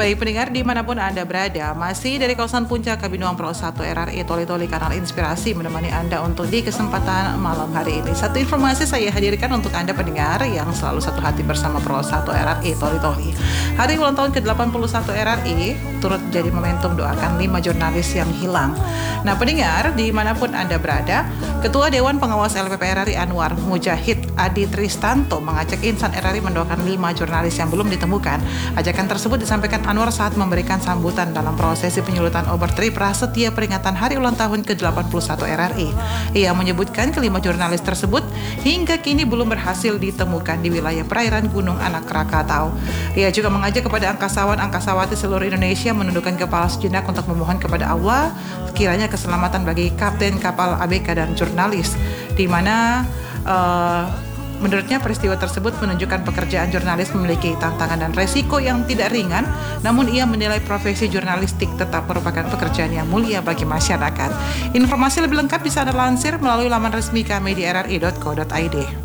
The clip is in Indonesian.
Baik pendengar dimanapun Anda berada, masih dari kawasan Puncak Kabinong Pro 1 RRI Toli-Toli Kanal Inspirasi menemani Anda untuk di kesempatan malam hari ini. Satu informasi saya hadirkan untuk Anda pendengar yang selalu satu hati bersama Pro 1 RRI Toli-Toli. Hari ulang tahun ke-81 RRI turut jadi momentum doakan 5 jurnalis yang hilang. Nah pendengar dimanapun Anda berada, Ketua Dewan Pengawas LPP RRI Anwar Mujahid Adi Tristanto mengajak insan RRI mendoakan 5 jurnalis yang belum ditemukan. Ajakan tersebut disampaikan Anwar saat memberikan sambutan dalam prosesi penyulutan obor tri prasetya peringatan hari ulang tahun ke-81 RRI. Ia menyebutkan kelima jurnalis tersebut hingga kini belum berhasil ditemukan di wilayah perairan Gunung Anak Krakatau. Ia juga mengajak kepada angkasawan-angkasawati seluruh Indonesia menundukkan kepala sejenak untuk memohon kepada Allah kiranya keselamatan bagi kapten kapal ABK dan jurnalis, di mana menurutnya peristiwa tersebut menunjukkan pekerjaan jurnalis memiliki tantangan dan resiko yang tidak ringan, namun ia menilai profesi jurnalistik tetap merupakan pekerjaan yang mulia bagi masyarakat. Informasi lebih lengkap bisa Anda lansir melalui laman resmi kami di rri.co.id.